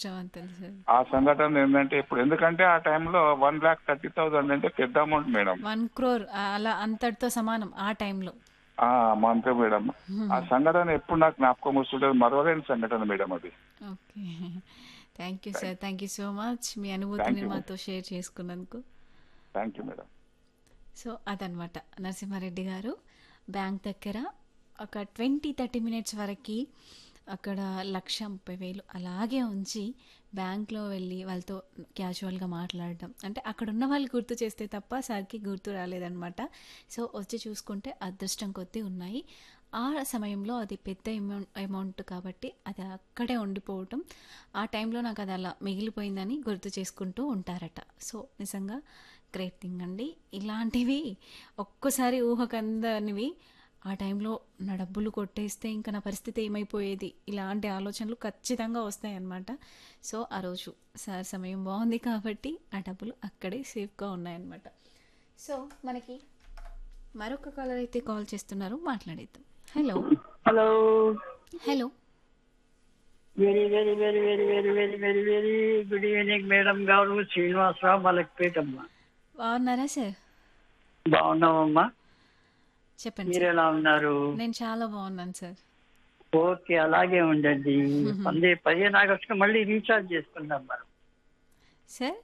అదృష్టవంతులు సార్. ఆ సంఘటన ఏంటంటే ఇప్పుడు ఎందుకంటే ఆ టైంలో 1,30,30,000 అంటే పెద్ద అమౌంట్ మేడం. 1 crore అలా అంతటితో సమానం ఆ టైంలో. అంతే మేడం. ఆ సంఘటన ఎప్పుడు నాకు జ్ఞాపకం వస్తుంటుంది, మరవలేని సంఘటన మేడం అది. Okay. Thank you thank sir. Thank you so much మీ అనుభూతిని థ్యాంక్ యూ మాతో షేర్ చేసుకున్నందుకు. Thank you madam. సో అదనమాట నరసింహారెడ్డి గారు బ్యాంక్ దగ్గర ఒక 20-30 మినిట్స్ వరకు అక్కడ 1,30,000 అలాగే ఉంచి బ్యాంక్లో వెళ్ళి వాళ్ళతో క్యాజువల్గా మాట్లాడడం అంటే అక్కడ ఉన్న వాళ్ళు గుర్తు చేస్తే తప్ప సార్కి గుర్తు రాలేదనమాట. సో వచ్చి చూసుకుంటే అదృష్టం కొద్దీ ఉన్నాయి. ఆ సమయంలో అది పెద్ద అమౌంట్ కాబట్టి అది అక్కడే ఉండిపోవటం ఆ టైంలో నాకు అది అలా మిగిలిపోయిందని గుర్తు చేసుకుంటూ ఉంటారట. సో నిజంగా గ్రేట్ థింగ్ అండి. ఇలాంటివి ఒక్కసారి ఊహకందనివి ఆ టైంలో నా డబ్బులు కొట్టేస్తే ఇంకా నా పరిస్థితి ఏమైపోయేది ఇలాంటి ఆలోచనలు ఖచ్చితంగా వస్తాయన్నమాట. సో ఆ రోజు సార్ సమయం బాగుంది కాబట్టి ఆ డబ్బులు అక్కడే సేఫ్గా ఉన్నాయన్నమాట. సో మనకి మరొక కాలర్ అయితే కాల్ చేస్తున్నారు, మాట్లాడేద్దాం. Hello hello. Hello very very very very very very very very good evening madam గారు. శ్రీనివాసరావు మలక్పేటమ్మ. బాగున్నారా సార్? బాగున్నామమ్మా, చెప్పండి మీరు సార్. ఎలా ఉన్నారు? నేను చాలా బాగున్నాను సార్. ఓకే, అలాగే ఉండండి. 15 ఆగస్టు మళ్ళీ రీఛార్జ్ చేసుకుందాం మనం. సార్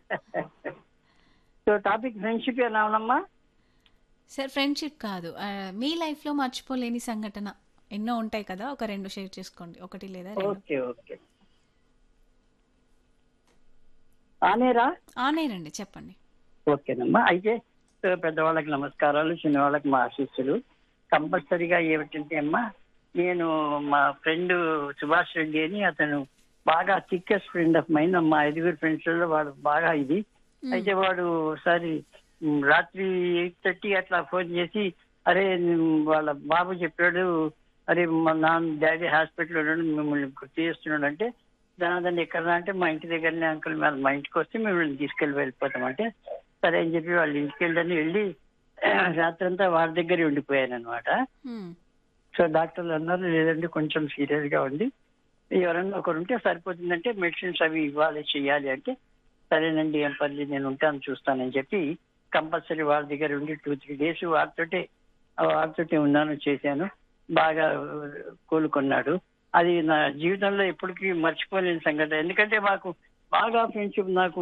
సో టాపిక్ ఫ్రెండ్షిప్ ఎలా ఉన్నామ్మా? సార్ ఫ్రెండ్షిప్ కాదు, మీ లైఫ్లో మర్చిపోలేని సంఘటన ఎన్నో ఉంటాయి కదా, ఒక 2 షేర్ చేసుకోండి, 1 లేదా 2. Okay okay, ఆనేరా? ఆనేరండి, చెప్పండి. ఓకేనమ్మా. అయితే పెద్దవాళ్ళకి నమస్కారాలు, చిన్నవాళ్ళకి మా ఆశీస్సులు. కంపల్సరీగా ఏమిటంటే అమ్మా, నేను మా ఫ్రెండ్ సుభాష్ రెడ్డి అని, అతను బాగా థిక్కెస్ట్ ఫ్రెండ్ ఆఫ్ మైండ్. మా 5 ఫ్రెండ్స్ లో వాడు బాగా ఇది. అయితే వాడు ఒకసారి రాత్రి 8:30 అట్లా ఫోన్ చేసి, అరే వాళ్ళ బాబు చెప్పాడు, అరే మా డాడీ హాస్పిటల్లో ఉన్నాడు, మిమ్మల్ని గుర్తు చేస్తున్నాడు అంటే, దాని ఎక్కడ అంటే మా ఇంటి దగ్గరనే అంకుల్, మా ఇంటికి వస్తే మిమ్మల్ని తీసుకెళ్ళి వెళ్ళిపోతామంటే సరే అని చెప్పి వాళ్ళ ఇంటికి వెళ్ళి రాత్రంతా వాడి దగ్గరే ఉండిపోయాను అనమాట. సో డాక్టర్లు అన్నారు, లేదంటే కొంచెం సీరియస్ గా ఉంది, ఎవరన్నా ఒకరు ఉంటే సరిపోతుందంటే మెడిసిన్స్ అవి ఇవ్వాలి చెయ్యాలి అంటే, సరేనండి ఏం పర్లేదు నేను ఉంటాను చూస్తానని చెప్పి కంపల్సరీ వాళ్ళ దగ్గర ఉండి 2-3 days వాడితోటే ఉన్నాను, చేశాను. బాగా కోలుకున్నాడు. అది నా జీవితంలో ఎప్పటికీ మర్చిపోలేని సంఘటన. ఎందుకంటే మాకు బాగా ఫ్రెండ్షిప్. నాకు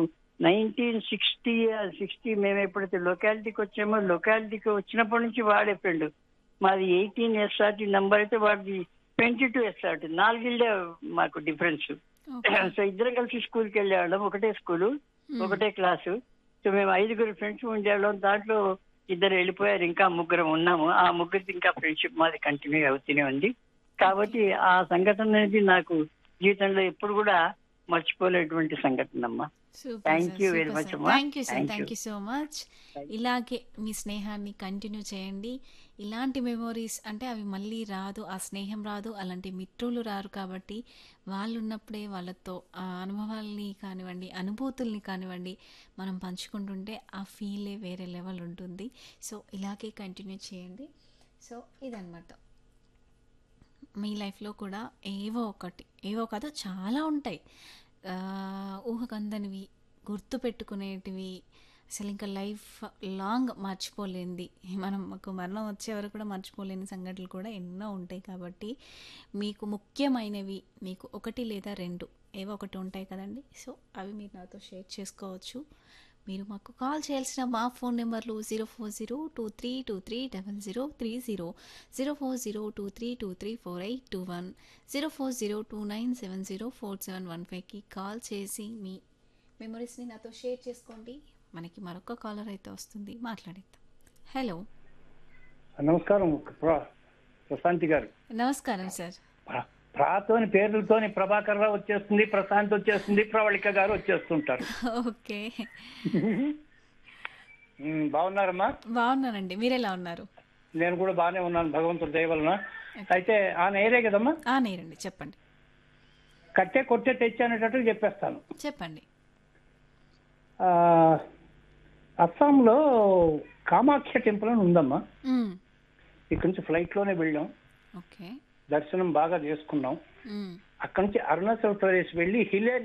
1960 మేము ఎప్పుడైతే లొకాలిటీకి వచ్చామో, లొకాలిటీకి వచ్చినప్పటి నుంచి వాడే ఫ్రెండ్. మాది 18 SRT నంబర్ అయితే వాడిది 22 SRT. 4 ఏళ్లే మాకు డిఫరెన్స్. సో ఇద్దరం కలిసి స్కూల్కి వెళ్ళేవాళ్ళం, ఒకటే స్కూలు, ఒకటే క్లాసు. సో మేము 5 ఫ్రెండ్స్ ఉండేవాళ్ళం. దాంట్లో 2 వెళ్ళిపోయారు, ఇంకా 3 ఉన్నాము. ఆ 3 ఇంకా ఫ్రెండ్షిప్ మాది కంటిన్యూ అవుతూనే ఉంది. కాబట్టి ఆ సంఘటన అనేది నాకు జీవితంలో ఎప్పుడు కూడా మర్చిపోలేటువంటి సంఘటన అమ్మా. థ్యాంక్ యూ వెరీ మచ్ అమ్మా. Thank you sir. Thank you so much. ఇలాగే మీ స్నేహాన్ని కంటిన్యూ చేయండి. ఇలాంటి మెమోరీస్ అంటే అవి మళ్ళీ రాదు, ఆ స్నేహం రాదు, అలాంటి మిత్రులు రారు. కాబట్టి వాళ్ళు ఉన్నప్పుడే వాళ్ళతో ఆ అనుభవాల్ని కానివ్వండి, అనుభూతుల్ని కానివ్వండి మనం పంచుకుంటుంటే ఆ ఫీలే వేరే లెవెల్ ఉంటుంది. సో ఇలాగే కంటిన్యూ చేయండి. సో ఇదన్నమాట, మీ లైఫ్లో కూడా ఏవో కాదు చాలా ఉంటాయి, ఊహకందనివి, గుర్తుపెట్టుకునేటివి, అసలు ఇంకా లైఫ్ లాంగ్ మర్చిపోలేనిది, మనకు మరణం వచ్చే వరకు కూడా మర్చిపోలేని సంఘటనలు కూడా ఎన్నో ఉంటాయి. కాబట్టి మీకు ముఖ్యమైనవి మీకు 1 లేదా 2 ఏవో ఒకటి ఉంటాయి కదండి. సో అవి మీరు నాతో షేర్ చేసుకోవచ్చు. మీరు మాకు కాల్ చేయాల్సిన మా ఫోన్ నెంబర్లు 04023230030, 04023234821, 04029704715కి కాల్ చేసి మీ మెమరీస్ని నాతో షేర్ చేసుకోండి. మనకి మరొక కాలర్ అయితే వస్తుంది, మాట్లాడేద్దాం. హలో నమస్కారం ప్రశాంతి గారు. నమస్కారం సార్. ప్రాతోని పేర్లతోని ప్రభాకర్ రావు వచ్చేస్తుంది, ప్రశాంత్ వచ్చేస్తుంది, ప్రవళిక గారు వచ్చేస్తుంటారు. ఓకే, బాగున్నారమ్మా? బాగున్నానండి, మీరెలా ఉన్నారు? నేను కూడా బాగానే ఉన్నాను, భగవంతుడి దయ వలన. అయితే ఆ నేరే కదమ్మా? నేరండి, చెప్పండి. కట్టే కొట్టే తెచ్చానేటట్టు చెప్పేస్తాను. చెప్పండి. అస్సాంలో కామాఖ్య టెంపుల్ అని ఉందమ్మా. ఇక్కడి నుంచి ఫ్లైట్ లోనే వెళ్ళాం, ఓకే, దర్శనం బాగా చేసుకున్నాం. అక్కడి నుంచి అరుణాచల్ ప్రదేశ్ వెళ్ళి హిలేరి